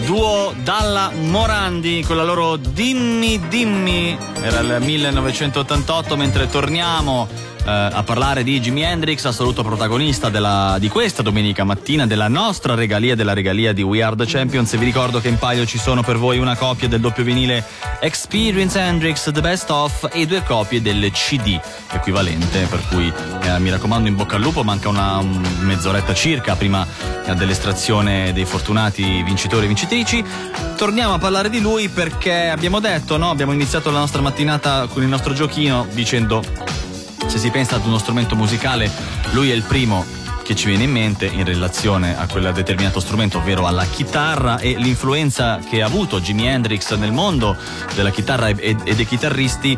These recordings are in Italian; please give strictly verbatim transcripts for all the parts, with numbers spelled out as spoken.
duo Dalla Morandi con la loro Dimmi Dimmi, era il millenovecentottantotto, mentre torniamo eh, a parlare di Jimi Hendrix, assoluto protagonista della, di questa domenica mattina, della nostra regalia, della regalia di We Are The Champions. E vi ricordo che in palio ci sono per voi una copia del doppio vinile Experience Hendrix The Best Of e due copie del C D equivalente, per cui eh, mi raccomando, in bocca al lupo. Manca una un mezz'oretta circa prima eh, dell'estrazione dei fortunati vincitori e vincitrici. Torniamo a parlare di lui perché abbiamo detto, no? Abbiamo iniziato la nostra mattinata con il nostro giochino dicendo: se si pensa ad uno strumento musicale, lui è il primo che ci viene in mente in relazione a quel determinato strumento, ovvero alla chitarra, e l'influenza che ha avuto Jimi Hendrix nel mondo della chitarra e, e dei chitarristi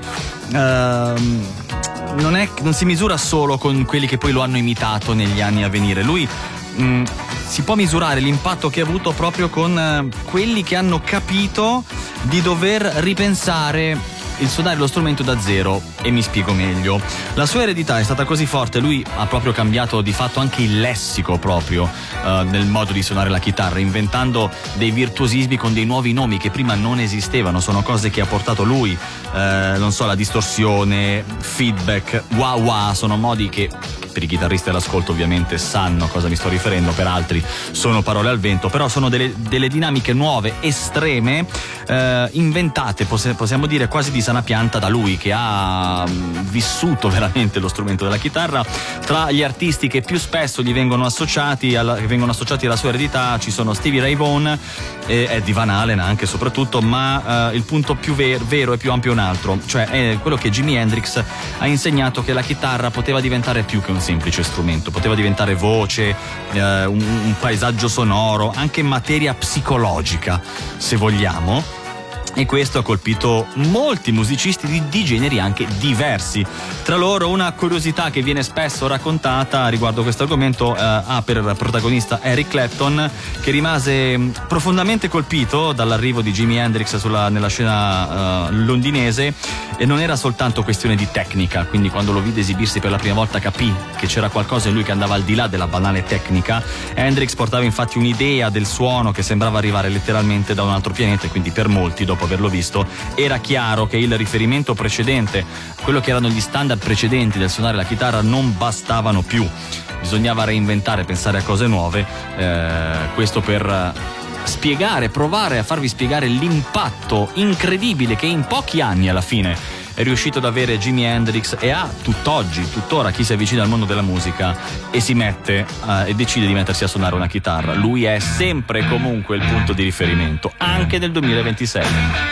ehm, non, è, non si misura solo con quelli che poi lo hanno imitato negli anni a venire. Lui mh, si può misurare l'impatto che ha avuto proprio con eh, quelli che hanno capito di dover ripensare il suonare lo strumento da zero, e mi spiego meglio. La sua eredità è stata così forte, lui ha proprio cambiato di fatto anche il lessico proprio uh, nel modo di suonare la chitarra, inventando dei virtuosismi con dei nuovi nomi che prima non esistevano. Sono cose che ha portato lui, uh, non so, la distorsione, feedback, wah wah, sono modi che per i chitarristi all'ascolto ovviamente sanno a cosa mi sto riferendo, per altri sono parole al vento, però sono delle, delle dinamiche nuove, estreme, uh, inventate, poss- possiamo dire quasi di sana pianta da lui, che ha vissuto veramente lo strumento della chitarra. Tra gli artisti che più spesso gli vengono associati alla, che vengono associati alla sua eredità ci sono Stevie Ray Vaughan e Eddie Van Halen anche soprattutto, ma uh, il punto più ver- vero e più ampio è un altro, cioè è quello che Jimi Hendrix ha insegnato, che la chitarra poteva diventare più che un semplice strumento, poteva diventare voce, uh, un, un paesaggio sonoro, anche materia psicologica se vogliamo. E questo ha colpito molti musicisti di, di generi anche diversi. Tra loro una curiosità che viene spesso raccontata riguardo questo argomento eh, ha per protagonista Eric Clapton, che rimase profondamente colpito dall'arrivo di Jimi Hendrix sulla, nella scena eh, londinese, e non era soltanto questione di tecnica. Quindi quando lo vide esibirsi per la prima volta capì che c'era qualcosa in lui che andava al di là della banale tecnica. Hendrix portava infatti un'idea del suono che sembrava arrivare letteralmente da un altro pianeta, e quindi per molti, dopo averlo visto, era chiaro che il riferimento precedente, quello che erano gli standard precedenti del suonare la chitarra, non bastavano più. Bisognava reinventare, pensare a cose nuove, eh, questo per spiegare, provare a farvi spiegare l'impatto incredibile che in pochi anni alla fine è riuscito ad avere Jimi Hendrix, e ha tutt'oggi, tuttora, chi si avvicina al mondo della musica e si mette uh, e decide di mettersi a suonare una chitarra. Lui è sempre e comunque il punto di riferimento, anche nel duemilaventisei.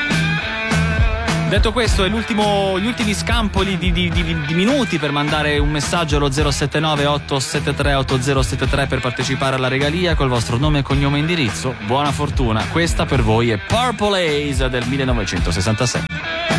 Detto questo, è l'ultimo, gli ultimi scampoli di, di, di, di minuti per mandare un messaggio allo zero sette nove otto sette tre otto zero sette tre per partecipare alla regalia col vostro nome, cognome e indirizzo. Buona fortuna, questa per voi è Purple Haze del millenovecentosessantasei.